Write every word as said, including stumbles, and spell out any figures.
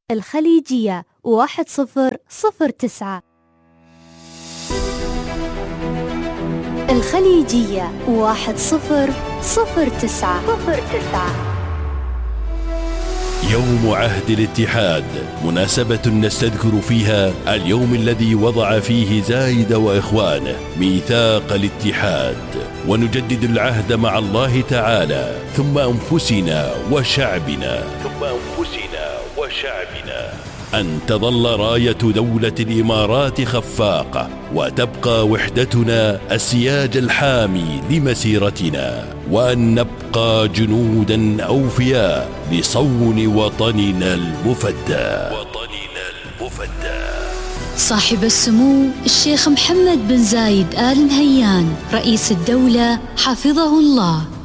الخليجية واحد صفر صفر تسعة. الخليجية واحد صفر صفر تسعة صفر تسعة. يوم عهد الاتحاد، مناسبة نستذكر فيها اليوم الذي وضع فيه زايد وإخوانه ميثاق الاتحاد، ونجدد العهد مع الله تعالى ثم أنفسنا وشعبنا ثم أنفسنا وشعبنا أن تظل راية دولة الإمارات خفاقة، وتبقى وحدتنا السياج الحامي لمسيرتنا، وأن نبقى جنودا أوفياء لصون وطننا المفدى وطننا المفدى. صاحب السمو الشيخ محمد بن زايد آل نهيان رئيس الدولة حفظه الله.